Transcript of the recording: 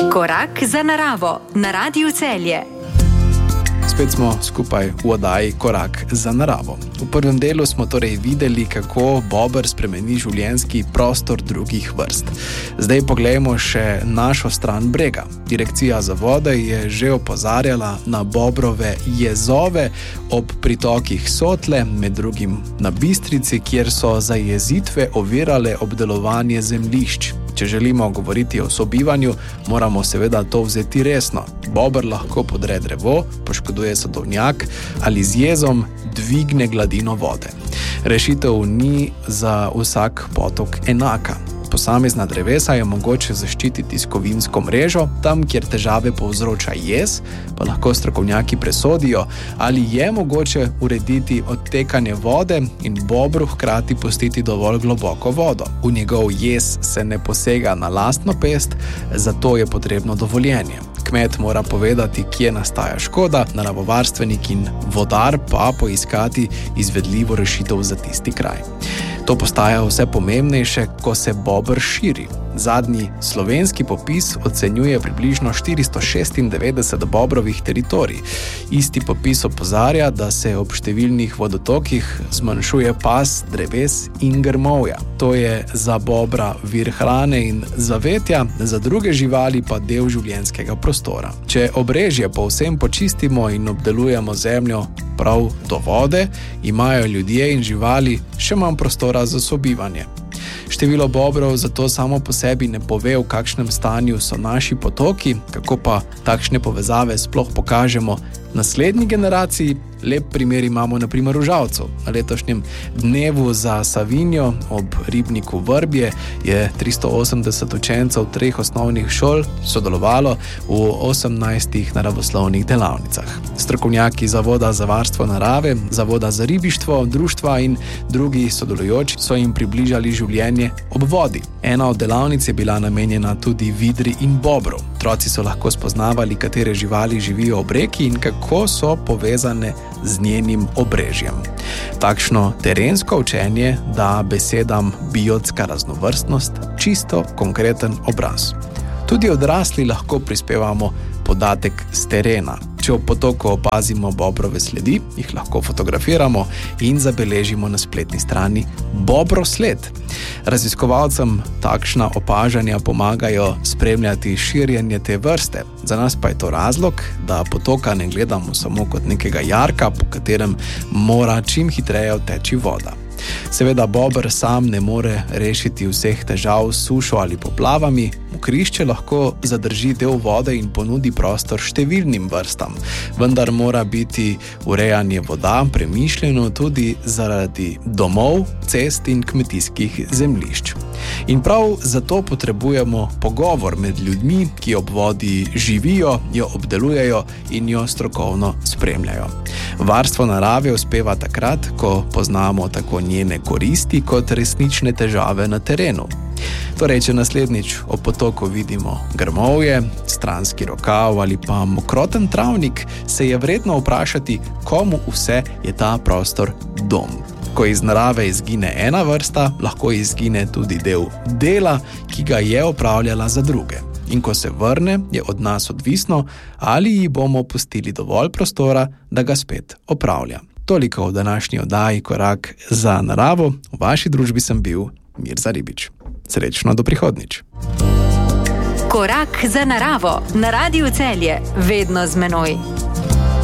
Korak za naravo na Radiu Celje. Spet smo skupaj v oddaji Korak za naravo. V prvem delu smo torej videli, kako bober spremeni življenjski prostor drugih vrst. Zdaj poglejmo še našo stran brega. Direkcija za vode je že opozarjala na bobrove jezove ob pritokih Sotle, med drugim na Bistrici, kjer so zajezitve ovirale obdelovanje zemljišč. Če želimo govoriti o sobivanju, moramo seveda to vzeti resno. Bober lahko podre drevo, poškoduje sadovnjak ali z jezom dvigne gladino vode. Rešitev ni za vsak potok enaka. Posamezna drevesa je mogoče zaščititi s kovinsko mrežo, tam, kjer težave povzroča jez, pa lahko strokovnjaki presodijo, ali je mogoče urediti odtekanje vode in bobru hkrati pustiti dovolj globoko vodo. V njegov jez se ne posega na lastno pest, zato je potrebno dovoljenje. Kmet mora povedati, kje nastaja škoda, naravovarstvenik in vodar pa poiskati izvedljivo rešitev za tisti kraj. To postaja vse pomembnejše, ko se bober širi. Zadnji slovenski popis ocenjuje približno 496 bobrovih teritorij. Isti popis opozarja, da se ob številnih vodotokih zmanjšuje pas dreves in grmovja. To je za bobra vir hrane in zavetja, za druge živali pa del življenjskega prostora. Če obrežje povsem počistimo in obdelujemo zemljo prav do vode, imajo ljudje in živali še manj prostora za sobivanje. Število bobrov zato samo po sebi ne pove, v kakšnem stanju so naši potoki, kako pa takšne povezave sploh pokažemo naslednji generaciji. Lep primer imamo na primer v Žalcu. Na letošnjem dnevu za Savinjo ob ribniku Vrbje je 380 učencev 3 osnovnih šol sodelovalo v 18 naravoslovnih delavnicah. Strokovnjaki Zavoda za varstvo narave, Zavoda za ribištvo, društva in drugi sodelujoči so jim približali življenje ob vodi. Ena od delavnic je bila namenjena tudi vidri in bobru. Otroci so lahko spoznavali, katere živali živijo ob reki in kako so povezane z njenim obrežjem. Takšno terensko učenje da besedam biotska raznovrstnost čisto konkreten obraz. Tudi odrasli lahko prispevamo podatek z terena. Če ob potoku opazimo bobrove sledi, jih lahko fotografiramo in zabeležimo na spletni strani Bobrosled. Raziskovalcem takšna opažanja pomagajo spremljati širjenje te vrste. Za nas pa je to razlog, da potoka ne gledamo samo kot nekega jarka, po katerem mora čim hitreje odteči voda. Seveda bober sam ne more rešiti vseh težav s sušo ali poplavami, mokrišče lahko zadrži del vode in ponudi prostor številnim vrstam, vendar mora biti urejanje voda premišljeno tudi zaradi domov, cest in kmetijskih zemljišč. In prav zato potrebujemo pogovor med ljudmi, ki ob vodi živijo, jo obdelujejo in jo strokovno spremljajo. Varstvo narave uspeva takrat, ko poznamo tako njene koristi kot resnične težave na terenu. Torej, če naslednjič ob potoku vidimo grmovje, stranski rokav ali pa mokroten travnik, se je vredno vprašati, komu vse je ta prostor dom. Ko iz narave izgine ena vrsta, lahko izgine tudi del dela, ki ga je opravljala za druge. In ko se vrne, je od nas odvisno, ali ji bomo pustili dovolj prostora, da ga spet opravlja. Toliko v današnji oddaji Korak za naravo. V vaši družbi sem bil Mirza Ribič. Srečno do prihodnjič. Korak za naravo na Radiu Celje, vedno z menoj.